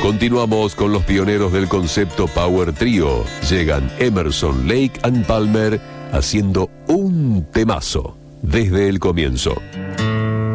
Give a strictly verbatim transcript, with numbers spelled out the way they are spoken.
Continuamos con los pioneros del concepto Power Trio. Llegan Emerson, Lake and Palmer haciendo un temazo desde el comienzo.